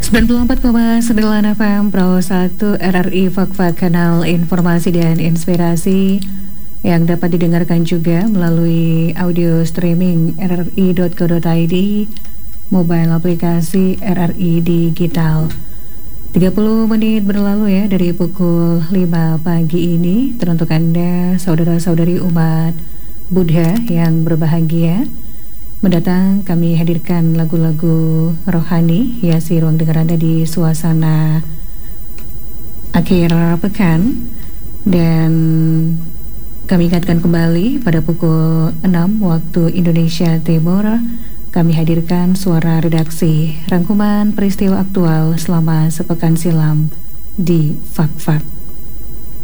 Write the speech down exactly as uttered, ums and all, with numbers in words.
sembilan puluh empat koma sembilan F M Pro satu R R I Fakfa, kanal informasi dan inspirasi yang dapat didengarkan juga melalui audio streaming r r i dot co dot i d, mobile aplikasi R R I Digital. tiga puluh menit berlalu ya dari pukul lima pagi ini. Teruntuk Anda saudara-saudari umat Buddha yang berbahagia, mendatang kami hadirkan lagu-lagu rohani hiasi ruang dengar Anda di suasana akhir pekan. Dan kami ingatkan kembali pada pukul enam waktu Indonesia Timur kami hadirkan suara redaksi rangkuman peristiwa aktual selama sepekan silam di Fak-Fak.